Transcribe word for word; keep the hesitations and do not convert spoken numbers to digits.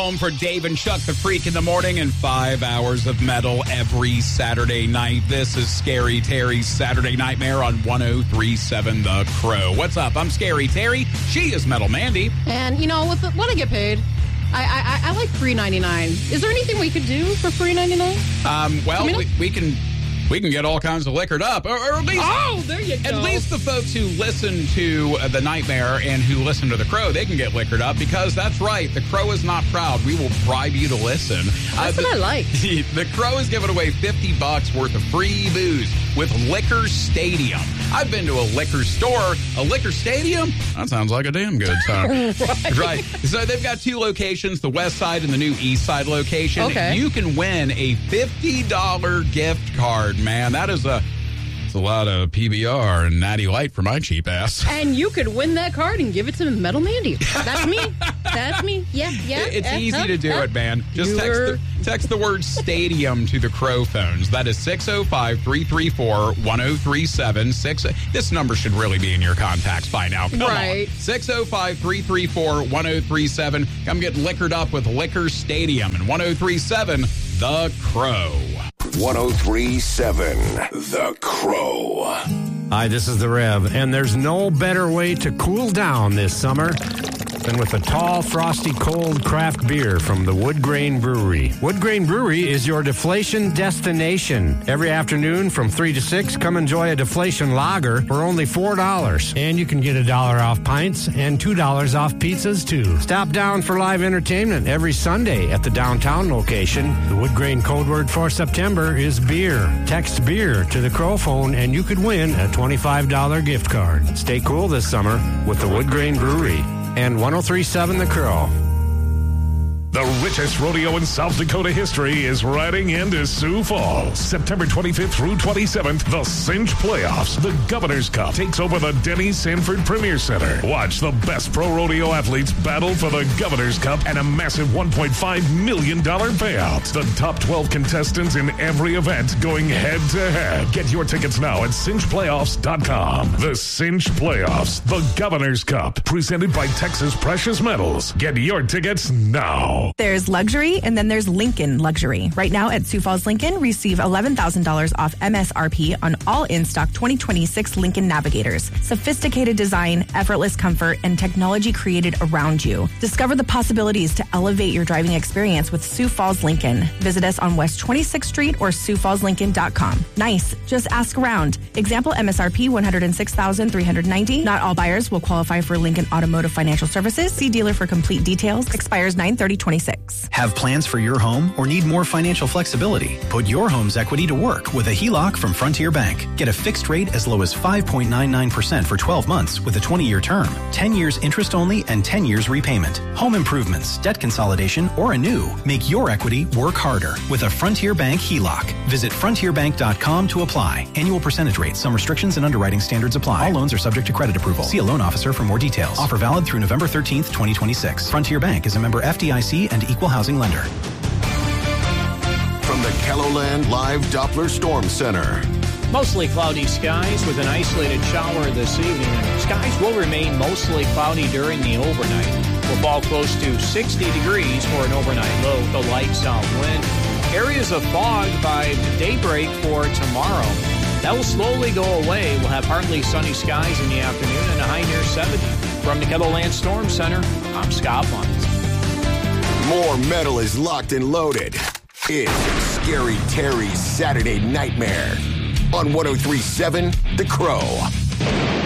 home for Dave and Chuck the Freak in the morning and five hours of metal every Saturday night. This is Scary Terry's Saturday Nightmare on one oh three point seven The Crow. What's up? I'm Scary Terry. She is Metal Mandy. And, you know, with the, when I get paid, I, I, I like free ninety-nine. Is there anything we could do for free ninety-nine? Um, well, we, we can... We can get all kinds of liquored up, or, or at least, oh, there you go. At least the folks who listen to uh, the Nightmare and who listen to the Crow, they can get liquored up because that's right. The Crow is not proud. We will bribe you to listen. That's uh, the, what I like. The Crow is giving away fifty bucks worth of free booze with Liquor Stadium. I've been to a liquor store, a liquor stadium. That sounds like a damn good time. right. right. So they've got two locations, the West Side and the new East Side location. Okay. You can win a fifty dollars gift card. Man, that is a, it's a lot of P B R and Natty Light for my cheap ass. And you could win that card and give it to Metal Mandy. That's me. That's me. Yeah, yeah. It's uh, easy uh, to do uh, it, man. Just text the, text the word stadium to the Crow phones. That is six oh five, three three four, one oh three seven. Six, this number should really be in your contacts by now. Come right. on. six oh five, three three four, one oh three seven. Come get liquored up with Liquor Stadium and one oh three seven The Crow. one oh three point seven The Crow. Hi, this is the Rev, and there's no better way to cool down this summer than with a tall, frosty, cold craft beer from the Wood Grain Brewery. Wood Grain Brewery is your deflation destination. Every afternoon from three to six, come enjoy a deflation lager for only four dollars. And you can get a dollar off pints and two dollars off pizzas, too. Stop down for live entertainment every Sunday at the downtown location. The Wood Grain code word for September is beer. Text beer to the Crow phone, and you could win a twenty-five dollars gift card. Stay cool this summer with the Wood Grain Brewery. And one oh three point seven The Crow. The richest rodeo in South Dakota history is riding into Sioux Falls. September twenty-fifth through twenty-seventh, the Cinch Playoffs. The Governor's Cup takes over the Denny Sanford Premier Center. Watch the best pro rodeo athletes battle for the Governor's Cup and a massive one point five million dollars payout. The top twelve contestants in every event going head-to-head. Get your tickets now at cinch playoffs dot com. The Cinch Playoffs, the Governor's Cup, presented by Texas Precious Metals. Get your tickets now. There's luxury, and then there's Lincoln Luxury. Right now at Sioux Falls Lincoln, receive eleven thousand dollars off M S R P on all in-stock twenty twenty-six Lincoln Navigators. Sophisticated design, effortless comfort, and technology created around you. Discover the possibilities to elevate your driving experience with Sioux Falls Lincoln. Visit us on West twenty-sixth Street or sioux falls lincoln dot com. Nice. Just ask around. Example M S R P one hundred six thousand three hundred ninety dollars. Not all buyers will qualify for Lincoln Automotive Financial Services. See dealer for complete details. Expires nine thirty twenty-six. Have plans for your home or need more financial flexibility? Put your home's equity to work with a H E L O C from Frontier Bank. Get a fixed rate as low as five point nine nine percent for twelve months with a twenty-year term, ten years interest only, and ten years repayment. Home improvements, debt consolidation, or a new. Make your equity work harder with a Frontier Bank H E L O C. Visit frontier bank dot com to apply. Annual percentage rates. Some restrictions and underwriting standards apply. All loans are subject to credit approval. See a loan officer for more details. Offer valid through November thirteenth, twenty twenty-six. Frontier Bank is a member F D I C and equal housing lender. From the KELOLAND Live Doppler Storm Center. Mostly cloudy skies with an isolated shower this evening. Skies will remain mostly cloudy during the overnight. We'll fall close to sixty degrees for an overnight low, the light south wind. Areas of fog by daybreak for tomorrow. That will slowly go away. We'll have partly sunny skies in the afternoon and a high near seventy. From the KELOLAND Storm Center, I'm Scott Bunce. More metal is locked and loaded. It's Scary Terry's Saturday Nightmare on one oh three point seven The Crow.